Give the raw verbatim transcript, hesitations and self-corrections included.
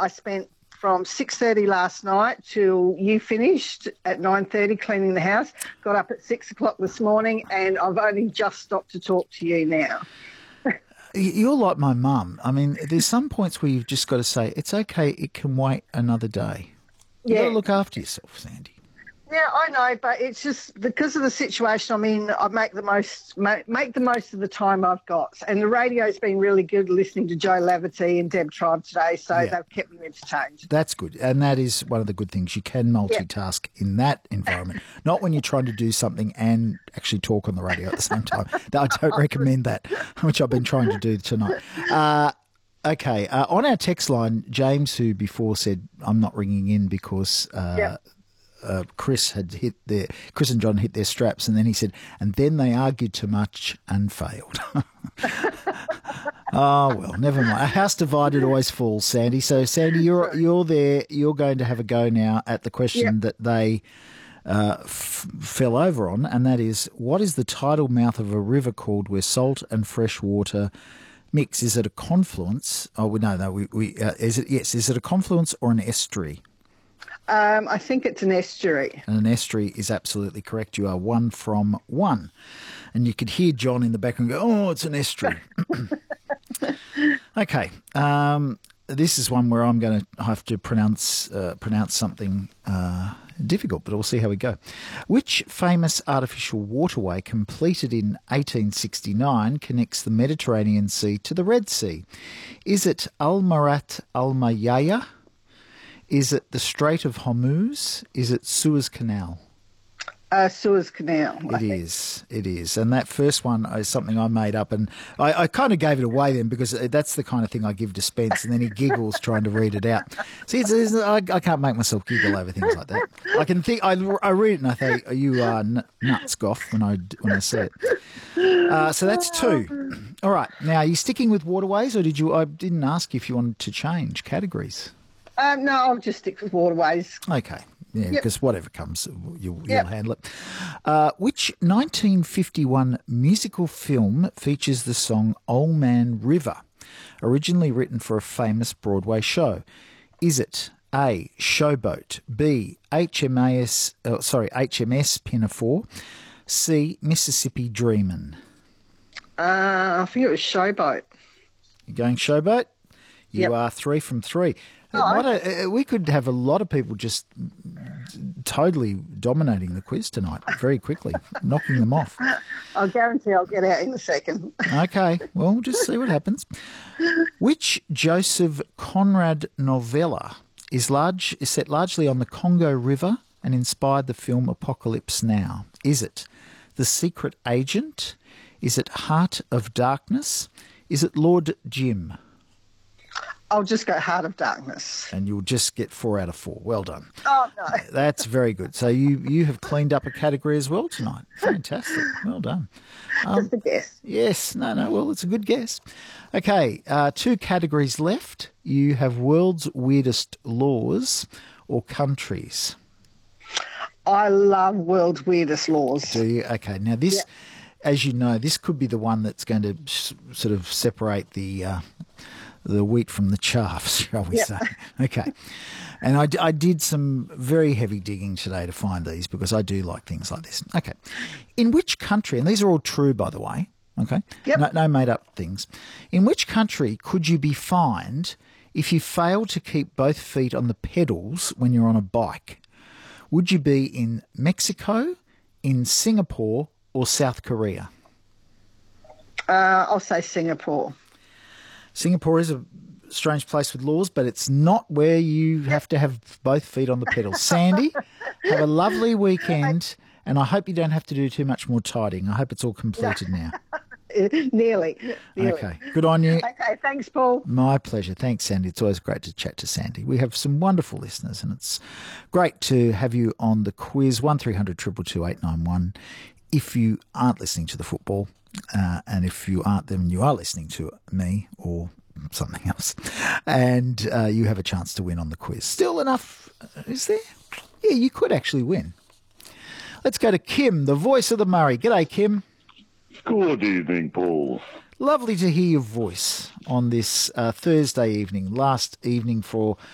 I spent from six thirty last night till you finished at nine thirty cleaning the house, got up at six o'clock this morning, and I've only just stopped to talk to you now. You're like my mum. I mean, there's some points where you've just got to say, it's okay, it can wait another day. You've Yeah. got to look after yourself, Sandy. Yeah, I know, but it's just because of the situation I'm in, I make the most make, make the most of the time I've got. And the radio's been really good listening to Joe Laverty and Deb Tribe today, so Yeah. they've kept me entertained. That's good. And that is one of the good things. You can multitask in that environment, not when you're trying to do something and actually talk on the radio at the same time. I don't recommend that, which I've been trying to do tonight. Uh, okay. Uh, on our text line, James, who before said, I'm not ringing in because uh, Yeah. uh, Chris had hit their, Chris and John hit their straps, and then he said, and then they argued too much and failed. Oh, well, never mind. A house divided always falls, Sandy. So, Sandy, you're you're there. You're going to have a go now at the question Yep. that they uh, f- fell over on, and that is, what is the tidal mouth of a river called where salt and fresh water mix? Is it a confluence? Oh, we no, no. We, we uh, is it? Yes. Is it a confluence or an estuary? Um, I think it's an estuary. And an estuary is absolutely correct. You are one from one. And you could hear John in the background go, oh, it's an estuary. Okay. Um, this is one where I'm going to have to pronounce uh, pronounce something uh, difficult, but we'll see how we go. Which famous artificial waterway completed in eighteen sixty-nine connects the Mediterranean Sea to the Red Sea? Is it Al Marat Al Mayaya? Is it the Strait of Hormuz? Is it Suez Canal? Uh, Suez Canal. I It think. is. It is. And that first one is something I made up, and I, I kind of gave it away then because that's the kind of thing I give to Spence, and then he giggles trying to read it out. See, it's, it's, I, I can't make myself giggle over things like that. I can think. I, I read it and I think, you are n- nuts, Goff, when I when I see it. Uh, so that's two. All right. Now, are you sticking with waterways, or did you? I didn't ask if you wanted to change categories. Um, no, I'll just stick with waterways. Okay. Yeah, because whatever comes, you'll, you'll Yep. handle it. Uh, which nineteen fifty-one musical film features the song Old Man River, originally written for a famous Broadway show? Is it A, Showboat, B, H M A S, oh, sorry, H M S Pinafore, C, Mississippi Dreamin'? Uh, I think it was Showboat. You're going Showboat? You Yep. are three from three. Oh, What a- uh, we could have a lot of people just totally dominating the quiz tonight very quickly, knocking them off. I guarantee I'll get out in a second. Okay, well, we'll just see what happens. Which Joseph Conrad novella is large is set largely on the Congo River and inspired the film Apocalypse Now? Is it The Secret Agent? Is it Heart of Darkness? Is it Lord Jim? I'll just go Heart of Darkness. And you'll just get four out of four. Well done. Oh, no. That's very good. So you, you have cleaned up a category as well tonight. Fantastic. Well done. Um, Just a guess. yes. No, no. Well, it's a good guess. Okay. Uh, two categories left. You have world's weirdest laws or countries. I love World's Weirdest Laws. Do you? Okay. Now, this, Yeah. as you know, this could be the one that's going to s- sort of separate the... Uh, the wheat from the chaff, shall we Yeah. say. Okay. And I, d- I did some very heavy digging today to find these because I do like things like this. Okay. In which country, and these are all true, by the way, okay? Yep. No, no made-up things. In which country could you be fined if you fail to keep both feet on the pedals when you're on a bike? Would you be in Mexico, in Singapore, or South Korea? Uh, I'll say Singapore. Singapore is a strange place with laws, but it's not where you have to have both feet on the pedals. Sandy, have a lovely weekend, and I hope you don't have to do too much more tidying. I hope it's all completed now. Uh, Nearly. Nearly. Okay, good on you. Okay, thanks, Paul. My pleasure. Thanks, Sandy. It's always great to chat to Sandy. We have some wonderful listeners, and it's great to have you on the quiz, one three hundred two two two eight nine one. If you aren't listening to the football, uh, and if you aren't, then you are listening to me or something else, and uh, you have a chance to win on the quiz. Still enough, uh, is there? Yeah, you could actually win. Let's go to Kim, the voice of the Murray. G'day, Kim. Good evening, Paul. Lovely to hear your voice on this uh, Thursday evening, last evening for